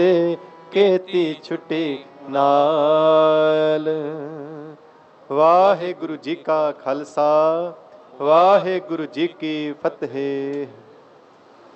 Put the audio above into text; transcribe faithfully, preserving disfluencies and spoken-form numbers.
केती छुट्टी नाल। वाहिगुरु जी का खालसा, वाहिगुरु जी की फतेह।